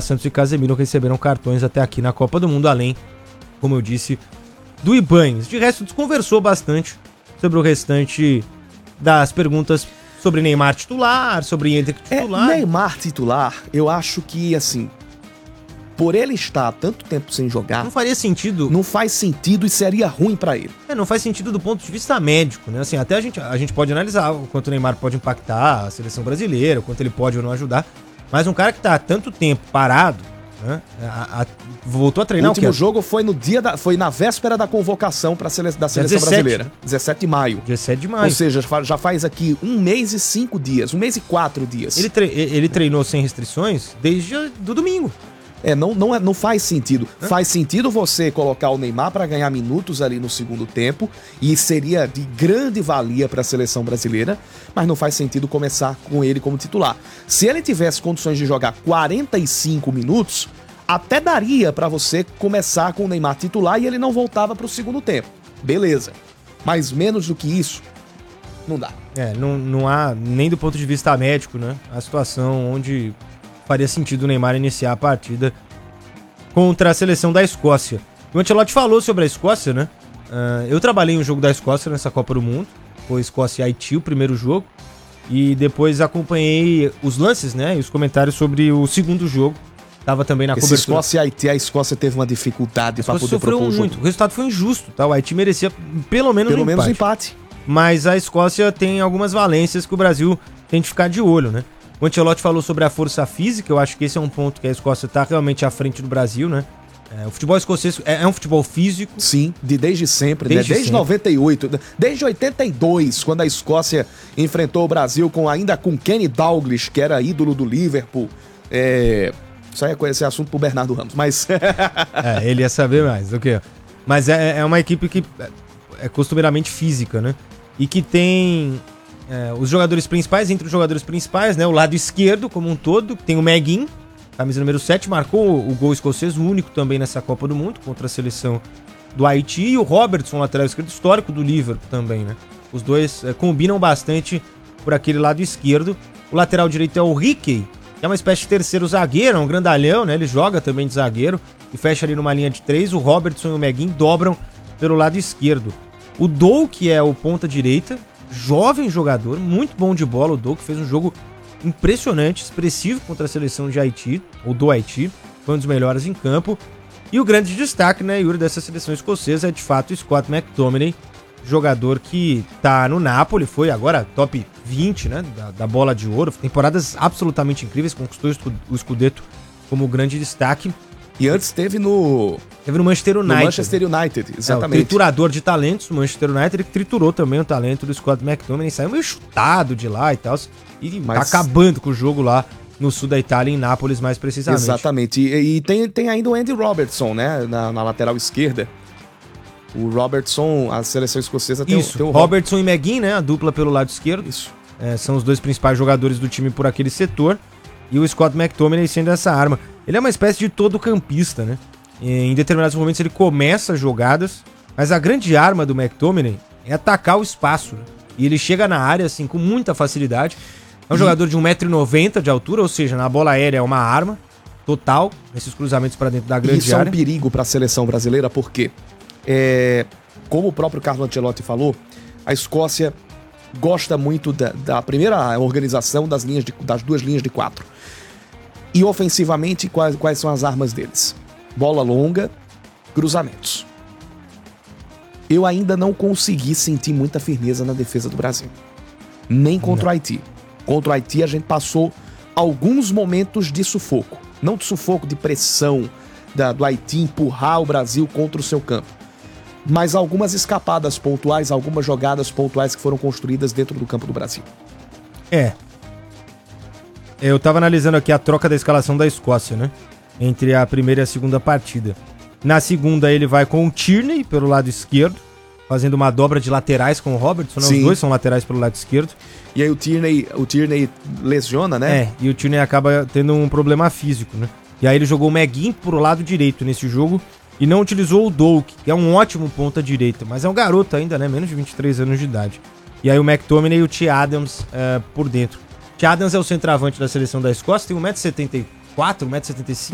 Santos e Casemiro receberam cartões até aqui na Copa do Mundo, além, como eu disse, do Ibañez. De resto, desconversou bastante sobre o restante das perguntas sobre Neymar titular, sobre Endrick titular. Neymar titular, eu acho que, assim, por ele estar há tanto tempo sem jogar... Não faria sentido. Não faz sentido e seria ruim pra ele. Não faz sentido do ponto de vista médico, né? Assim, até a gente pode analisar o quanto o Neymar pode impactar a seleção brasileira, o quanto ele pode ou não ajudar. Mas um cara que tá há tanto tempo parado, né? Voltou a treinar o último jogo foi foi na véspera da convocação da seleção brasileira. 17 de maio. 17 de maio. Ou seja, já faz aqui 1 mês e 5 dias. 1 mês e 4 dias. Ele treinou sem restrições desde do domingo. Não faz sentido. Faz sentido você colocar o Neymar para ganhar minutos ali no segundo tempo, e seria de grande valia para a seleção brasileira, mas não faz sentido começar com ele como titular. Se ele tivesse condições de jogar 45 minutos, até daria para você começar com o Neymar titular e ele não voltava para o segundo tempo. Beleza. Mas menos do que isso, não dá. Não há, nem do ponto de vista médico, né? A situação onde faria sentido o Neymar iniciar a partida contra a seleção da Escócia. O Ancelotti falou sobre a Escócia, né? Eu trabalhei em um jogo da Escócia nessa Copa do Mundo. Foi Escócia e Haiti, o primeiro jogo. E depois acompanhei os lances, né? E os comentários sobre o segundo jogo. Tava também na cobertura. Escócia e Haiti, a Escócia teve uma dificuldade para poder propor o jogo. Muito. O resultado foi injusto, tá? O Haiti merecia pelo menos um empate. Mas a Escócia tem algumas valências que o Brasil tem de ficar de olho, né? O Ancelotti falou sobre a força física. Eu acho que esse é um ponto que a Escócia tá realmente à frente do Brasil, né? O futebol escocês é um futebol físico. Sim, desde sempre, desde 98, desde 82, quando a Escócia enfrentou o Brasil ainda com Kenny Dalglish, que era ídolo do Liverpool. Isso aí é assunto pro Bernardo Ramos, mas... ele ia saber mais do que... Mas é uma equipe que é costumeiramente física, né? E que tem os jogadores principais, entre os jogadores principais, né? O lado esquerdo como um todo, tem o McGinn, camisa número 7, marcou o gol escocês, o único também nessa Copa do Mundo, contra a seleção do Haiti. E o Robertson, lateral esquerdo, histórico do Liverpool também, né? Os dois combinam bastante por aquele lado esquerdo. O lateral direito é o Rickey, que é uma espécie de terceiro zagueiro, é um grandalhão, né? Ele joga também de zagueiro e fecha ali numa linha de 3. O Robertson e o McGinn dobram pelo lado esquerdo. O Doak é o ponta direita, jovem jogador, muito bom de bola. O Doak fez um jogo impressionante, expressivo contra a seleção de Haiti, ou do Haiti, foi um dos melhores em campo. E o grande destaque, né, Yuri, dessa seleção escocesa é de fato o Scott McTominay, jogador que tá no Napoli, foi agora top 20, né, da bola de ouro, temporadas absolutamente incríveis, conquistou o Scudetto como grande destaque. E antes teve no Manchester United. No Manchester United, exatamente. O triturador de talentos, o Manchester United, ele triturou também o talento do Scott McTominay, saiu meio chutado de lá e tal, e tá acabando com o jogo lá no sul da Itália, em Nápoles mais precisamente. Exatamente, e tem ainda o Andy Robertson, né, na lateral esquerda. O Robertson, a seleção escocesa tem o Robertson e McGinn, né, a dupla pelo lado esquerdo. Isso. São os dois principais jogadores do time por aquele setor. E o Scott McTominay sendo essa arma. Ele é uma espécie de todo-campista, né? Em determinados momentos ele começa jogadas, mas a grande arma do McTominay é atacar o espaço, né? E ele chega na área, assim, com muita facilidade. É um jogador de 1,90 m de altura, ou seja, na bola aérea é uma arma total, nesses cruzamentos para dentro da grande área. Isso é um perigo para a seleção brasileira, porque, como o próprio Carlo Ancelotti falou, a Escócia gosta muito da primeira organização das duas linhas de 4. E ofensivamente, quais são as armas deles? Bola longa, cruzamentos. Eu ainda não consegui sentir muita firmeza na defesa do Brasil. Nem contra o Haiti. Contra o Haiti a gente passou alguns momentos de sufoco. Não de sufoco, de pressão do Haiti empurrar o Brasil contra o seu campo. Mas algumas escapadas pontuais, algumas jogadas pontuais que foram construídas dentro do campo do Brasil. Eu tava analisando aqui a troca da escalação da Escócia, né? Entre a primeira e a segunda partida. Na segunda ele vai com o Tierney pelo lado esquerdo, fazendo uma dobra de laterais com o Robertson, né? Os dois são laterais pelo lado esquerdo. E aí o Tierney lesiona, né? E o Tierney acaba tendo um problema físico, né? E aí ele jogou o McGinn pro lado direito nesse jogo e não utilizou o Doak, que é um ótimo ponta direita, mas é um garoto ainda, né? Menos de 23 anos de idade. E aí o McTominay e o T. Adams por dentro. T. Adams é o centroavante da seleção da Escócia, tem 1,74 m, 1,75 m,